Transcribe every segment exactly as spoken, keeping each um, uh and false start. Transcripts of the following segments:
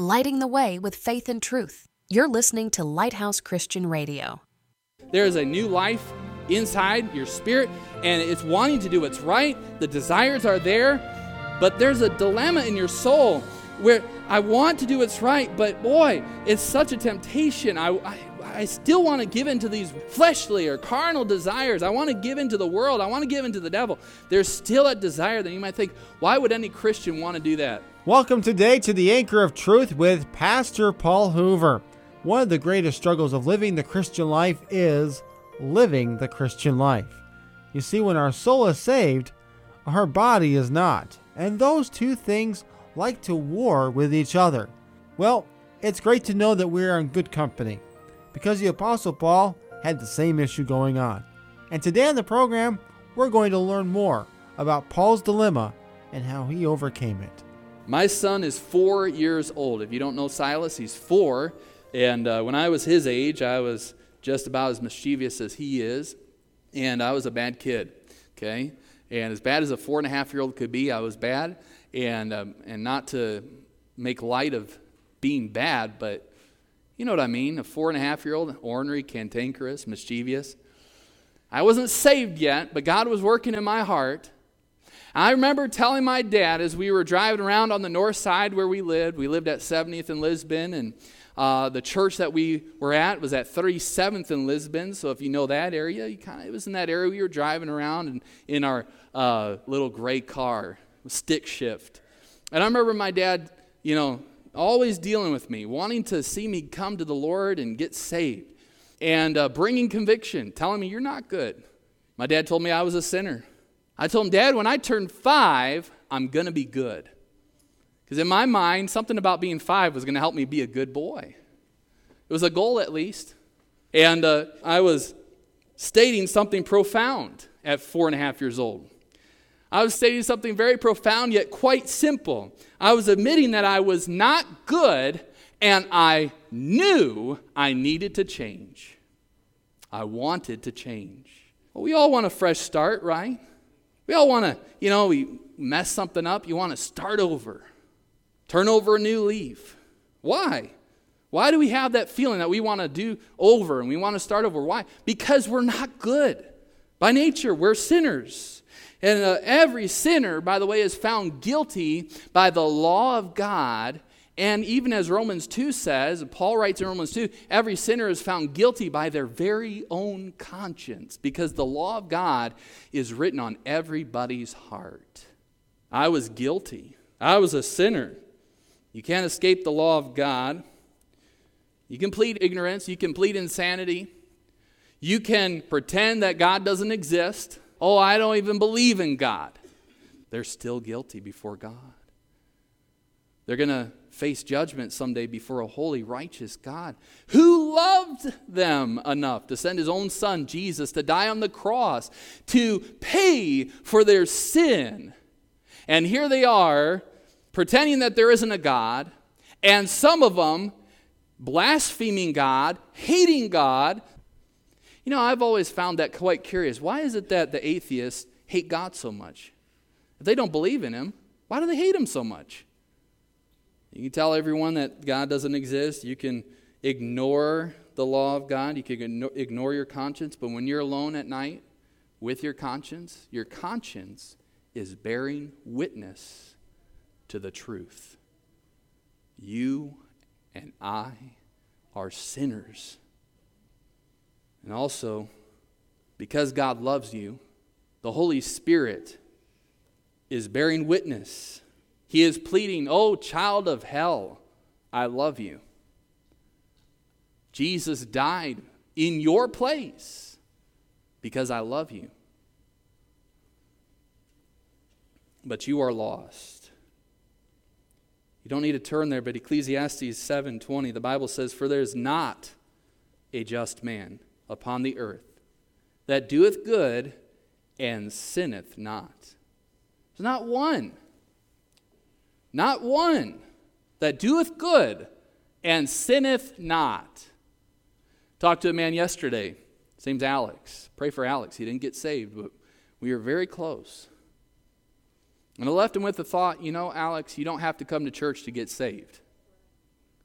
lighting the way with faith and truth. You're listening to Lighthouse Christian Radio. There is a new life inside your spirit, and it's wanting to do what's right. The desires are there, but there's a dilemma in your soul where I want to do what's right, but boy, it's such a temptation. I, I, I still want to give in to these fleshly or carnal desires. I want to give in to the world. I want to give in to the devil. There's still a desire that you might think, why would any Christian want to do that? Welcome today to the Anchor of Truth with Pastor Paul Hoover. One of the greatest struggles of living the Christian life is living the Christian life. You see, when our soul is saved, our body is not. And those two things like to war with each other. Well, it's great to know that we are in good company, because the Apostle Paul had the same issue going on. And today on the program, we're going to learn more about Paul's dilemma and how he overcame it. My son is four years old. If you don't know Silas, he's four. And uh, when I was his age, I was just about as mischievous as he is. And I was a bad kid, okay? And as bad as a four and a half year old could be, I was bad. And um, and not to make light of being bad, but you know what I mean. A four and a half year old, ornery, cantankerous, mischievous. I wasn't saved yet, but God was working in my heart. I remember telling my dad as we were driving around on the north side where we lived. We lived at seventieth and Lisbon, and uh, the church that we were at was at thirty-seventh and Lisbon. So if you know that area, you kind of it was in that area we were driving around and in our uh, little gray car, stick shift. And I remember my dad, you know, always dealing with me, wanting to see me come to the Lord and get saved, and uh, bringing conviction, telling me you're not good. My dad told me I was a sinner. I told him, Dad, when I turn five, I'm going to be good. Because in my mind, something about being five was going to help me be a good boy. It was a goal at least. And uh, I was stating something profound at four and a half years old. I was stating something very profound yet quite simple. I was admitting that I was not good and I knew I needed to change. I wanted to change. Well, we all want a fresh start, right? We all want to, you know, we mess something up. You want to start over. Turn over a new leaf. Why? Why do we have that feeling that we want to do over and we want to start over? Why? Because we're not good. By nature, we're sinners. And uh, every sinner, by the way, is found guilty by the law of God. And even as Romans two says, Paul writes in Romans two, every sinner is found guilty by their very own conscience, because the law of God is written on everybody's heart. I was guilty. I was a sinner. You can't escape the law of God. You can plead ignorance. You can plead insanity. You can pretend that God doesn't exist. Oh, I don't even believe in God. They're still guilty before God. They're going to face judgment someday before a holy, righteous God who loved them enough to send his own son, Jesus, to die on the cross to pay for their sin. And here they are, pretending that there isn't a God, and some of them blaspheming God, hating God. You know, I've always found that quite curious. Why is it that the atheists hate God so much? If they don't believe in him, why do they hate him so much? You can tell everyone that God doesn't exist. You can ignore the law of God. You can ignore your conscience. But when you're alone at night with your conscience, your conscience is bearing witness to the truth. You and I are sinners. And also, because God loves you, the Holy Spirit is bearing witness. He is pleading, oh, child of hell, I love you. Jesus died in your place because I love you. But you are lost. You don't need to turn there, but Ecclesiastes seven twenty, the Bible says, for there is not a just man upon the earth that doeth good and sinneth not. There's not one. Not one that doeth good and sinneth not. Talked to a man yesterday. His name's Alex. Pray for Alex. He didn't get saved, but we were very close. And I left him with the thought, you know, Alex, you don't have to come to church to get saved.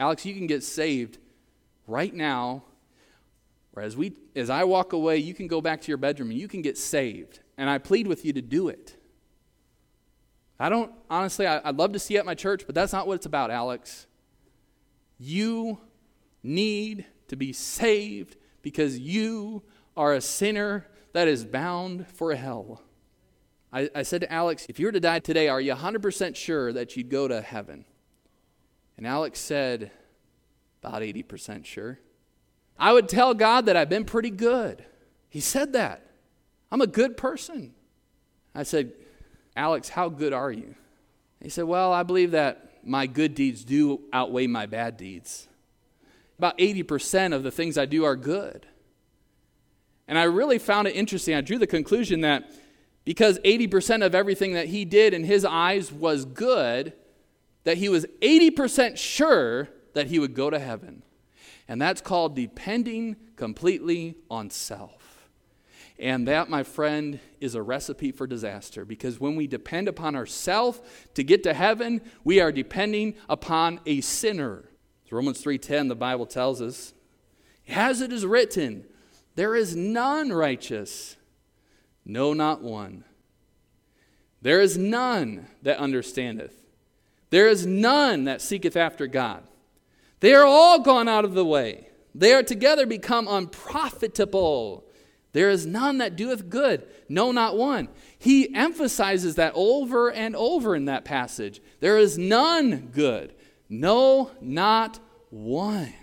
Alex, you can get saved right now, or as, we, as I walk away, you can go back to your bedroom and you can get saved. And I plead with you to do it. I don't, honestly, I, I'd love to see you at my church, but that's not what it's about, Alex. You need to be saved because you are a sinner that is bound for hell. I, I said to Alex, if you were to die today, are you one hundred percent sure that you'd go to heaven? And Alex said, about eighty percent sure. I would tell God that I've been pretty good. He said that. I'm a good person. I said, Alex, how good are you? He said, well, I believe that my good deeds do outweigh my bad deeds. About eighty percent of the things I do are good. And I really found it interesting. I drew the conclusion that because eighty percent of everything that he did in his eyes was good, that he was eighty percent sure that he would go to heaven. And that's called depending completely on self. And that, my friend, is a recipe for disaster, because when we depend upon ourselves to get to heaven, we are depending upon a sinner. Romans three ten, the Bible tells us, as it is written, there is none righteous, no, not one. There is none that understandeth. There is none that seeketh after God. They are all gone out of the way. They are together become unprofitable. There is none that doeth good, no, not one. He emphasizes that over and over in that passage. There is none good, no, not one.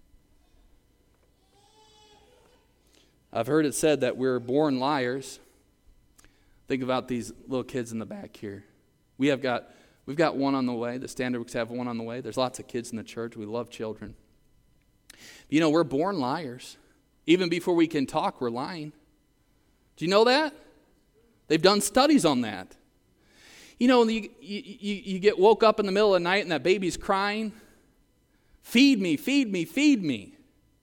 I've heard it said that we're born liars. Think about these little kids in the back here. We have got, we've got one on the way. The Standard have one on the way. There's lots of kids in the church. We love children. You know, we're born liars. Even before we can talk, we're lying. Do you know that? They've done studies on that. You know, you, you, you get woke up in the middle of the night and that baby's crying. Feed me, feed me, feed me.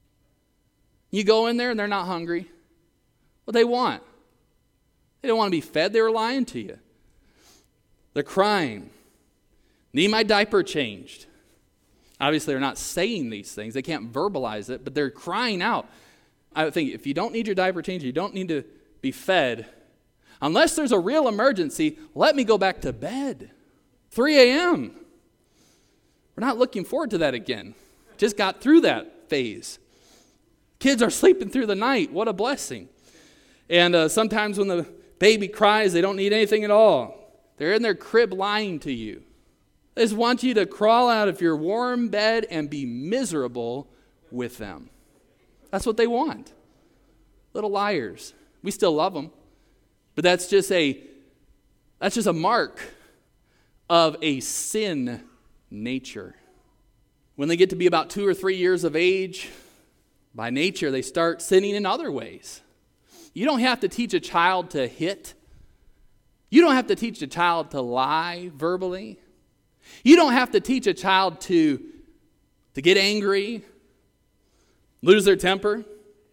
You go in there and they're not hungry. What they want? They don't want to be fed. They were lying to you. They're crying. Need my diaper changed. Obviously, they're not saying these things. They can't verbalize it, but they're crying out. I think if you don't need your diaper changed, you don't need to be fed. Unless there's a real emergency, let me go back to bed. three a.m. We're not looking forward to that again. Just got through that phase. Kids are sleeping through the night. What a blessing. And uh, sometimes when the baby cries, they don't need anything at all. They're in their crib lying to you. They just want you to crawl out of your warm bed and be miserable with them. That's what they want. Little liars. We still love them. But that's just a that's just a mark of a sin nature. When they get to be about two or three years of age, by nature they start sinning in other ways. You don't have to teach a child to hit. You don't have to teach a child to lie verbally. You don't have to teach a child to, to get angry, lose their temper.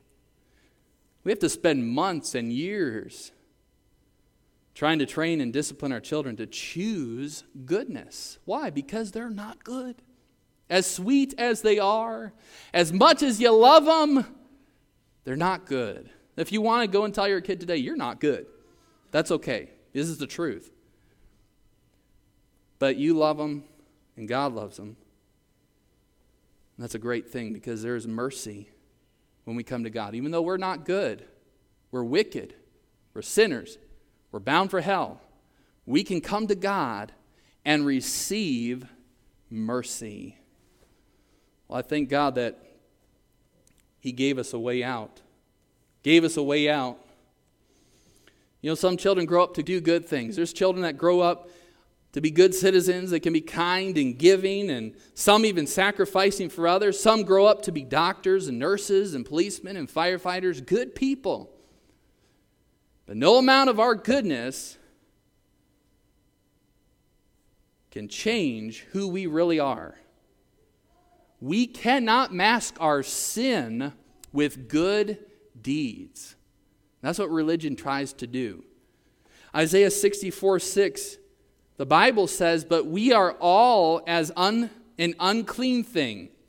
We have to spend months and years trying to train and discipline our children to choose goodness. Why? Because they're not good. As sweet as they are, as much as you love them, they're not good. If you want to go and tell your kid today, you're not good, that's okay. This is the truth. But you love them, and God loves them. And that's a great thing, because there is mercy when we come to God. Even though we're not good, we're wicked, we're sinners, we're bound for hell, we can come to God and receive mercy. Well, I thank God that He gave us a way out. Gave us a way out. You know, some children grow up to do good things. There's children that grow up to be good citizens. They can be kind and giving, and some even sacrificing for others. Some grow up to be doctors and nurses and policemen and firefighters, good people. But no amount of our goodness can change who we really are. We cannot mask our sin with good deeds. That's what religion tries to do. Isaiah sixty-four six, the Bible says, but we are all as un, an unclean thing,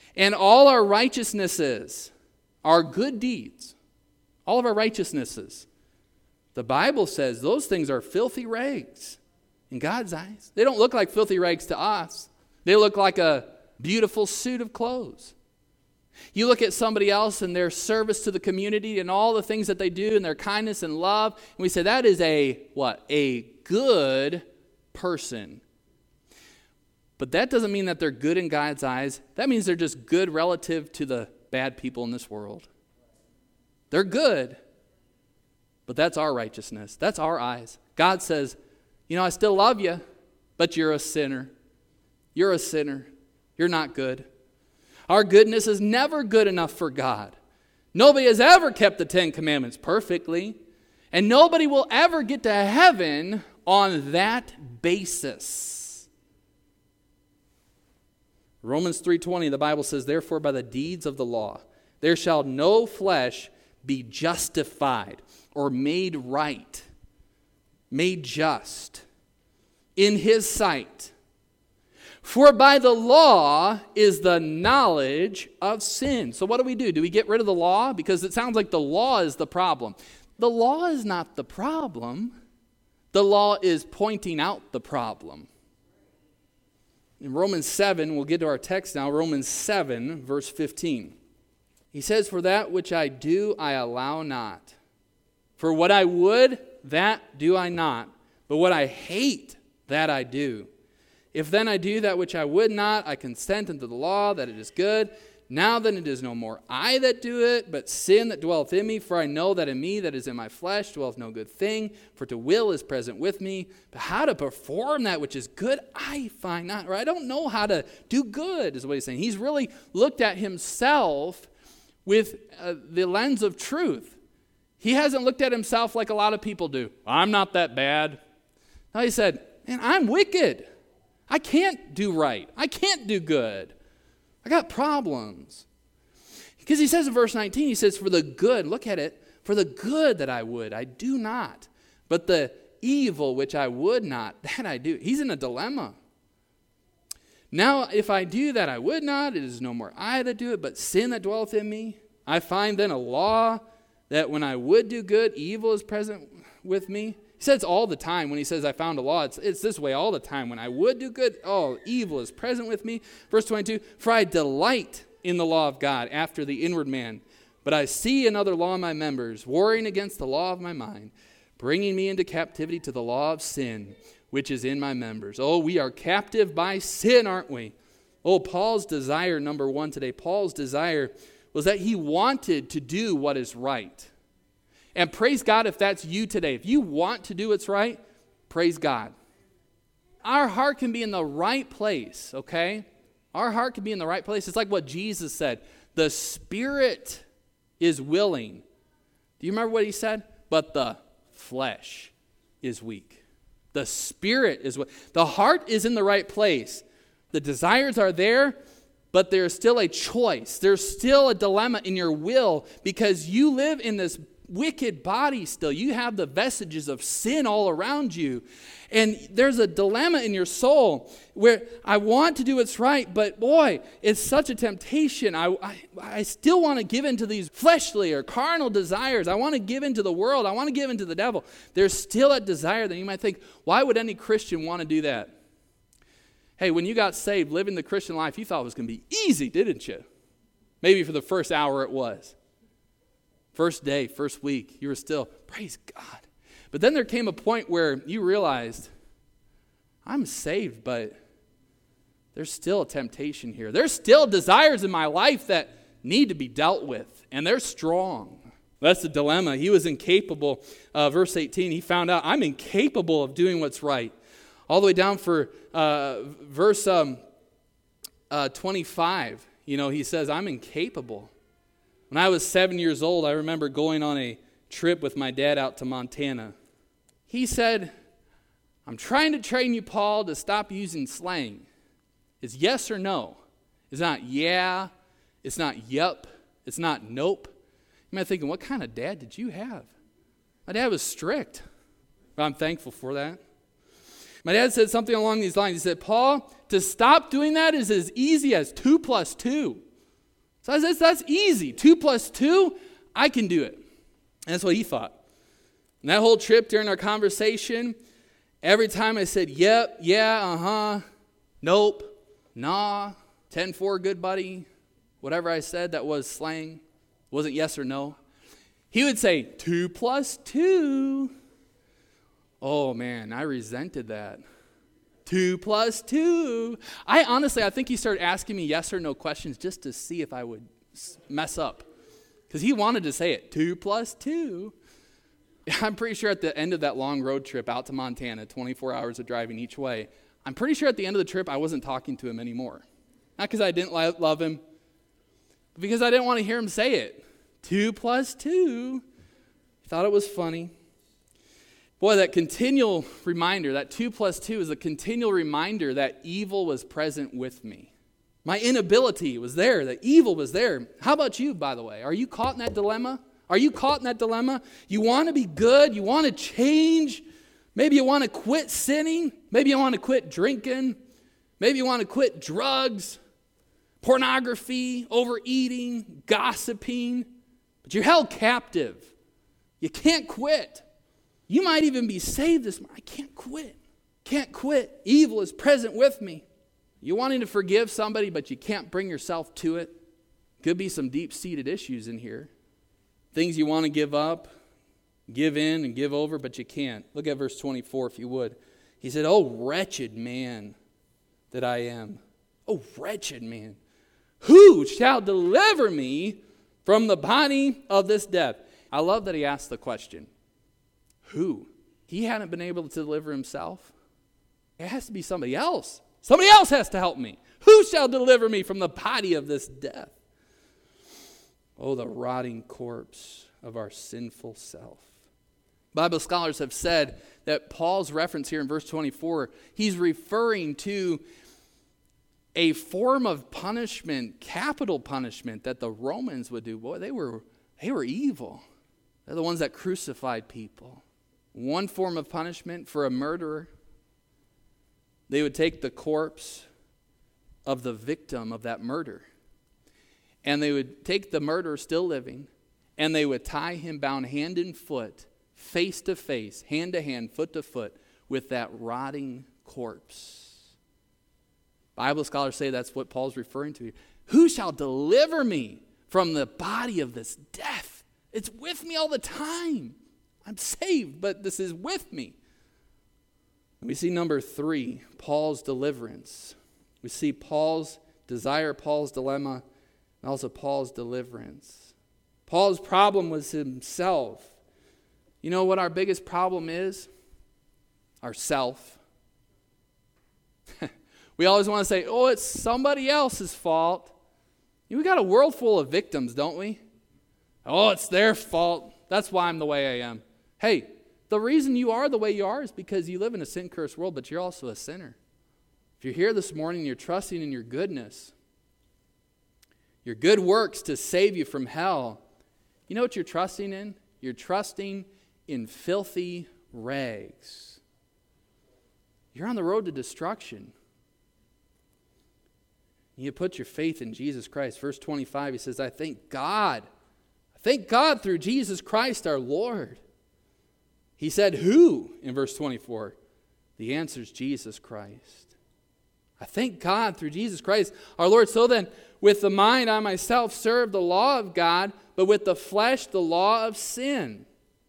And all our righteousnesses are good deeds. All of our righteousnesses. The Bible says those things are filthy rags in God's eyes. They don't look like filthy rags to us. They look like a beautiful suit of clothes. You look at somebody else and their service to the community and all the things that they do and their kindness and love, and we say that is a, what? A good person. But that doesn't mean that they're good in God's eyes. That means they're just good relative to the bad people in this world. They're good, but that's our righteousness. That's our eyes. God says, you know, I still love you, but you're a sinner. You're a sinner. You're not good. Our goodness is never good enough for God. Nobody has ever kept the Ten Commandments perfectly, and nobody will ever get to heaven on that basis. Romans three twenty, the Bible says, therefore by the deeds of the law, there shall no flesh be justified or made right, made just in his sight. For by the law is the knowledge of sin. So what do we do? Do we get rid of the law? Because it sounds like the law is the problem. The law is not the problem. The law is pointing out the problem. In Romans seven, we'll get to our text now, Romans seven, verse fifteen. He says, for that which I do, I allow not. For what I would, that do I not. But what I hate, that I do. If then I do that which I would not, I consent unto the law that it is good. Now then it is no more I that do it, but sin that dwelleth in me. For I know that in me that is in my flesh dwelleth no good thing. For to will is present with me. But how to perform that which is good, I find not. Or I don't know how to do good, is what he's saying. He's really looked at himself with uh, the lens of truth. He hasn't looked at himself like a lot of people do. I'm not that bad. No, he said, man, I'm wicked. I can't do right. I can't do good. I got problems. Because he says in verse nineteen, he says, for the good, look at it, for the good that I would, I do not. But the evil which I would not, that I do. He's in a dilemma. Now, if I do that I would not, it is no more I that do it, but sin that dwelleth in me. I find then a law that when I would do good, evil is present with me. He says all the time when he says I found a law, it's, it's this way all the time. When I would do good, oh, evil is present with me. Verse twenty-two, for I delight in the law of God after the inward man. But I see another law in my members, warring against the law of my mind, bringing me into captivity to the law of sin, which is in my members. Oh, we are captive by sin, aren't we? Oh, Paul's desire, number one today, Paul's desire was that he wanted to do what is right. And praise God if that's you today. If you want to do what's right, praise God. Our heart can be in the right place, okay? Our heart can be in the right place. It's like what Jesus said. The spirit is willing. Do you remember what he said? But the flesh is weak. The spirit is willing. The heart is in the right place. The desires are there, but there's still a choice. There's still a dilemma in your will because you live in this wicked body still. You have the vestiges of sin all around you. And there's a dilemma in your soul where I want to do what's right, but boy, it's such a temptation. I, I, I still want to give in to these fleshly or carnal desires. I want to give in to the world. I want to give in to the devil. There's still a desire that you might think, why would any Christian want to do that? Hey, when you got saved, living the Christian life, you thought it was going to be easy, didn't you? Maybe for the first hour it was. First day, first week, you were still, praise God. But then there came a point where you realized, I'm saved, but there's still a temptation here. There's still desires in my life that need to be dealt with, and they're strong. That's the dilemma. He was incapable. Uh, verse eighteen, he found out, I'm incapable of doing what's right. All the way down for uh, verse um, uh, twenty-five, you know, he says, I'm incapable. When I was seven years old, I remember going on a trip with my dad out to Montana. He said, I'm trying to train you, Paul, to stop using slang. It's yes or no. It's not yeah. It's not yup. It's not nope. You might be thinking, what kind of dad did you have? My dad was strict. But I'm thankful for that. My dad said something along these lines. He said, Paul, to stop doing that is as easy as two plus two. So I said, that's easy. Two plus two, I can do it. And that's what he thought. And that whole trip during our conversation, every time I said, yep, yeah, uh-huh, nope, nah, ten four, good buddy, whatever I said that was slang, wasn't yes or no, he would say, two plus two. Oh, man, I resented that. Two plus two. I honestly, I think he started asking me yes or no questions just to see if I would mess up. Because he wanted to say it, two plus two. I'm pretty sure at the end of that long road trip out to Montana, twenty-four hours of driving each way, I'm pretty sure at the end of the trip I wasn't talking to him anymore. Not because I didn't li- love him, but because I didn't want to hear him say it. Two plus two. Thought it was funny. Boy, that continual reminder, that two plus two is a continual reminder that evil was present with me. My inability was there, that evil was there. How about you, by the way? Are you caught in that dilemma? Are you caught in that dilemma? You want to be good, you want to change. Maybe you want to quit sinning. Maybe you want to quit drinking. Maybe you want to quit drugs, pornography, overeating, gossiping. But you're held captive. You can't quit. You might even be saved this morning. I can't quit. Can't quit. Evil is present with me. You wanting to forgive somebody, but you can't bring yourself to it. Could be some deep-seated issues in here. Things you want to give up, give in and give over, but you can't. Look at verse twenty-four if you would. He said, oh, wretched man that I am. Oh, wretched man. Who shall deliver me from the body of this death? I love that he asked the question. Who? He hadn't been able to deliver himself. It has to be somebody else. Somebody else has to help me. Who shall deliver me from the body of this death? Oh, the rotting corpse of our sinful self. Bible scholars have said that Paul's reference here in verse twenty-four, he's referring to a form of punishment, capital punishment that the Romans would do. Boy, they were, they were evil. They're the ones that crucified people. One form of punishment for a murderer, they would take the corpse of the victim of that murder, and they would take the murderer still living, and they would tie him bound hand and foot, face to face, hand to hand, foot to foot, with that rotting corpse. Bible scholars say that's what Paul's referring to here. Who shall deliver me from the body of this death? It's with me all the time. I'm saved, but this is with me. We see number three, Paul's deliverance. We see Paul's desire, Paul's dilemma, and also Paul's deliverance. Paul's problem was himself. You know what our biggest problem is? Ourself. We always want to say, oh, it's somebody else's fault. We got a world full of victims, don't we? Oh, it's their fault. That's why I'm the way I am. Hey, the reason you are the way you are is because you live in a sin-cursed world, but you're also a sinner. If you're here this morning and you're trusting in your goodness, your good works to save you from hell, you know what you're trusting in? You're trusting in filthy rags. You're on the road to destruction. You put your faith in Jesus Christ. Verse twenty-five, he says, I thank God. I thank God through Jesus Christ our Lord. He said, who? In verse twenty-four. The answer is Jesus Christ. I thank God through Jesus Christ our Lord. So then, with the mind I myself serve the law of God, but with the flesh the law of sin.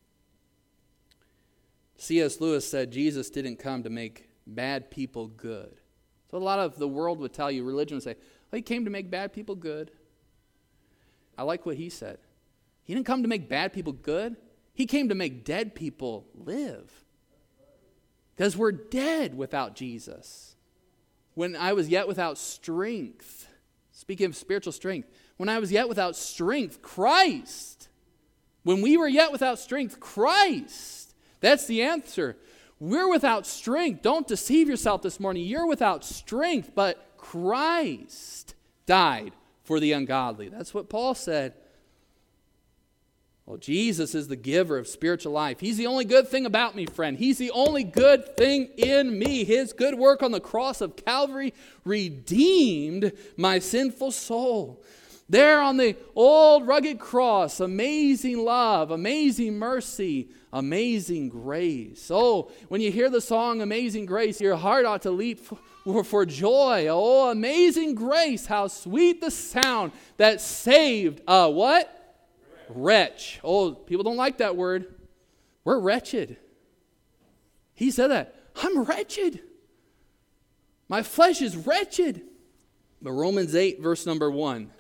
C S Lewis said Jesus didn't come to make bad people good. So a lot of the world would tell you, religion would say, well, he came to make bad people good. I like what he said. He didn't come to make bad people good. He came to make dead people live. Because we're dead without Jesus. When I was yet without strength, speaking of spiritual strength, when I was yet without strength, Christ. When we were yet without strength, Christ. That's the answer. We're without strength. Don't deceive yourself this morning. You're without strength, but Christ died for the ungodly. That's what Paul said. Well, Jesus is the giver of spiritual life. He's the only good thing about me, friend. He's the only good thing in me. His good work on the cross of Calvary redeemed my sinful soul. There on the old rugged cross, amazing love, amazing mercy, amazing grace. Oh, when you hear the song Amazing Grace, your heart ought to leap for, for joy. Oh, amazing grace, how sweet the sound that saved a what? Wretch. Oh, people don't like that word. We're wretched. He said that. I'm wretched. My flesh is wretched. But Romans eight, verse number one.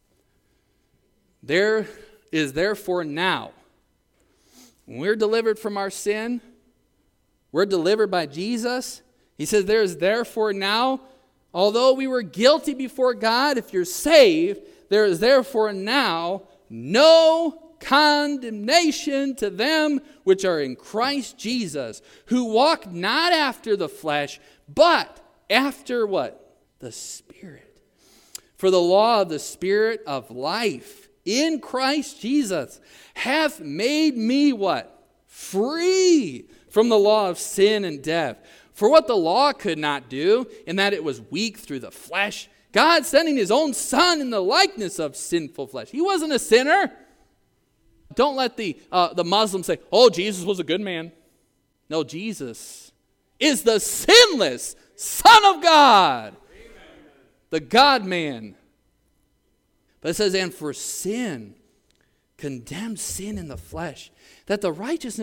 There is therefore now, when we're delivered from our sin, we're delivered by Jesus. He says there is therefore now, although we were guilty before God, if you're saved, there is therefore now no condemnation to them which are in Christ Jesus, who walk not after the flesh, but after what? The Spirit. For the law of the Spirit of life in Christ Jesus hath made me what? Free from the law of sin and death. For what the law could not do, in that it was weak through the flesh, God sending his own Son in the likeness of sinful flesh. He wasn't a sinner. Don't let the, uh, the Muslims say, oh, Jesus was a good man. No, Jesus is the sinless Son of God. Amen. The God-man. But it says, and for sin, condemned sin in the flesh, that the righteousness